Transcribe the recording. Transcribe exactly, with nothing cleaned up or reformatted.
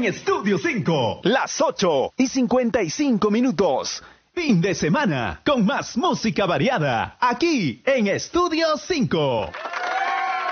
en Estudio cinco. Las ocho y cincuenta y cinco minutos. Fin de semana con más música variada aquí en Estudio cinco.